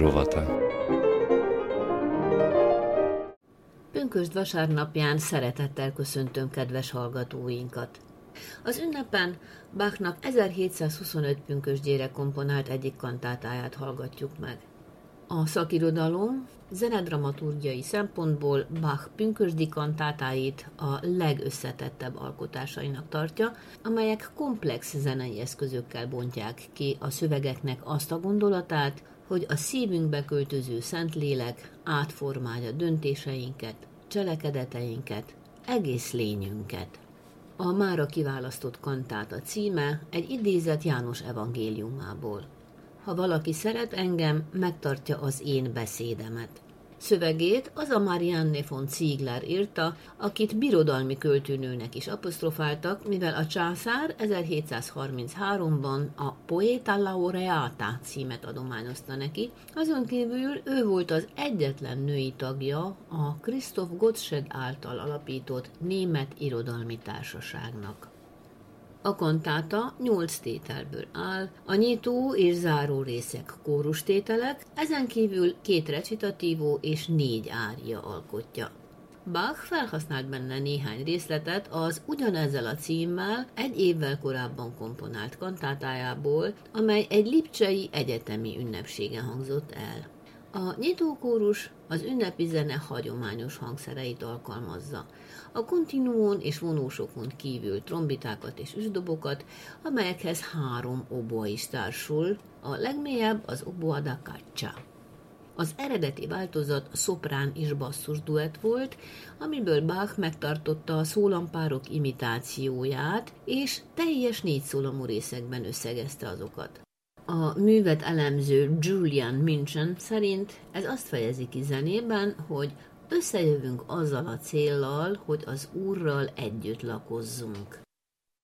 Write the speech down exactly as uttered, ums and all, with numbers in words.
rovata. Pünkösd vasárnapján szeretettel köszöntöm kedves hallgatóinkat. Az ünnepen Bachnak ezerhétszázhuszonöt pünkösdjére komponált egyik kantátáját hallgatjuk meg. A szakirodalom zenedramaturgiai szempontból Bach pünkösdi kantátáit a legösszetettebb alkotásainak tartja, amelyek komplex zenei eszközökkel bontják ki a szövegeknek azt a gondolatát, hogy a szívünkbe költöző Szentlélek átformálja döntéseinket, cselekedeteinket, egész lényünket. A mára kiválasztott kantáta címe egy idézet János evangéliumából. Ha valaki szeret engem, megtartja az én beszédemet. Szövegét az a Marianne von Ziegler írta, akit birodalmi költőnőnek is apostrofáltak, mivel a császár ezerhétszázharmincháromban a Poeta Laureata címet adományozta neki, azon kívül ő volt az egyetlen női tagja a Christoph Gottsched által alapított német irodalmi társaságnak. A kantáta nyolc tételből áll, a nyitó és záró részek kórustételek, ezen kívül két recitatívó és négy ária alkotja. Bach felhasznált benne néhány részletet az ugyanezzel a címmel egy évvel korábban komponált kantátájából, amely egy lipcsei egyetemi ünnepségen hangzott el. A nyitókórus az ünnepi zene hagyományos hangszereit alkalmazza. A kontinuón és vonósokon kívül trombitákat és üsdobokat, amelyekhez három oboa is társul, a legmélyebb az oboa da caccia. Az eredeti változat szoprán és basszus duett volt, amiből Bach megtartotta a szólampárok imitációját, és teljes négyszólamú részekben összegezte azokat. A művet elemző Julian Minchen szerint ez azt fejezi ki zenében, hogy összejövünk azzal a céllal, hogy az Úrral együtt lakozzunk.